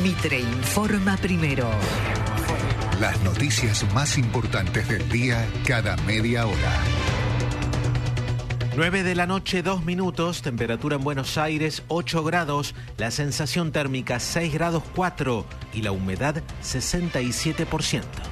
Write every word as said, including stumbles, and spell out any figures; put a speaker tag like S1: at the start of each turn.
S1: Mitre informa primero.
S2: Las noticias más importantes del día cada media hora.
S3: nueve de la noche, dos minutos, temperatura en Buenos Aires ocho grados, la sensación térmica seis grados cuatro y la humedad sesenta y siete por ciento.